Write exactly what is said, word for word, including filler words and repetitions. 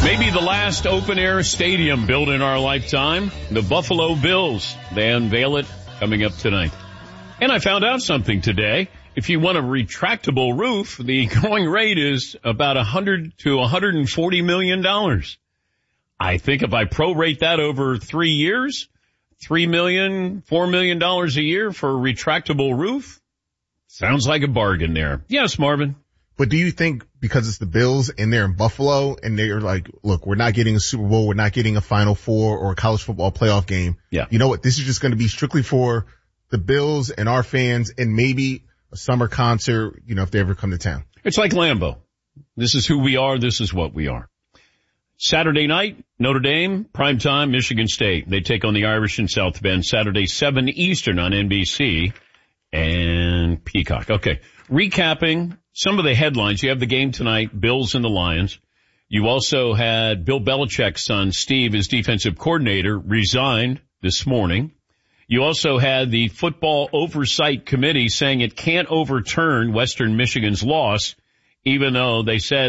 Maybe the last open-air stadium built in our lifetime, the Buffalo Bills. They unveil it coming up tonight. And I found out something today. If you want a retractable roof, the going rate is about one hundred to one hundred forty million dollars. I think if I prorate that over three years, three million dollars, four million dollars a year for a retractable roof, sounds like a bargain there. Yes, Marvin. But do you think because it's the Bills and they're in Buffalo and they're like, look, we're not getting a Super Bowl, we're not getting a Final Four or a college football playoff game. Yeah. You know what? This is just going to be strictly for the Bills and our fans and maybe a summer concert, you know, if they ever come to town. It's like Lambeau. This is who we are. This is what we are. Saturday night, Notre Dame, primetime, Michigan State. They take on the Irish in South Bend, Saturday, seven Eastern on N B C and Peacock. Okay. Recapping some of the headlines. You have the game tonight, Bills and the Lions. You also had Bill Belichick's son, Steve, his defensive coordinator, resigned this morning. You also had the Football Oversight Committee saying it can't overturn Western Michigan's loss, even though they said